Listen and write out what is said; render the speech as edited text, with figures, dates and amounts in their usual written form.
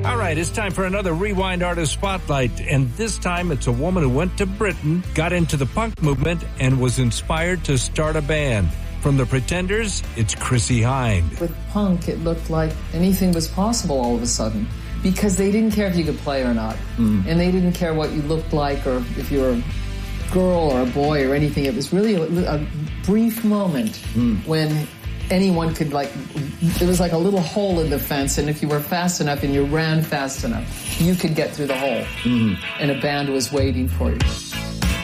All right, it's time for another Rewind Artist Spotlight, and this time it's a woman who went to Britain, got into the punk movement, and was inspired to start a band. From the Pretenders, it's Chrissie Hynde. With punk, it looked like anything was possible all of a sudden, because they didn't care if you could play or not, and they didn't care what you looked like or if you were a girl or a boy or anything. It was really a brief moment when anyone could, it was like a little hole in the fence, and if you were fast enough and you ran fast enough, you could get through the hole, and a band was waiting for you.